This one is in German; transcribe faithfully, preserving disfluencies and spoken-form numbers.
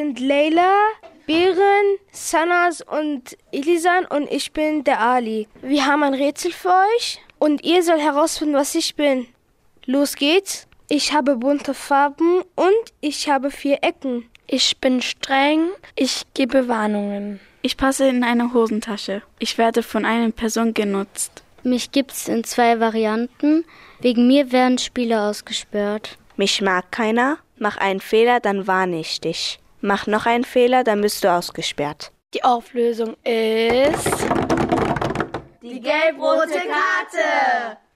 sind Leila, Beren, Sanas und Elisan und ich bin der Ali. Wir haben ein Rätsel für euch und ihr sollt herausfinden, was ich bin. Los geht's. Ich habe bunte Farben und ich habe vier Ecken. Ich bin streng, ich gebe Warnungen. Ich passe in eine Hosentasche. Ich werde von einer Person genutzt. Mich gibt's in zwei Varianten. Wegen mir werden Spiele ausgesperrt. Mich mag keiner. Mach einen Fehler, dann warne ich dich. Mach noch einen Fehler, dann bist du ausgesperrt. Die Auflösung ist... Die gelb-rote Karte!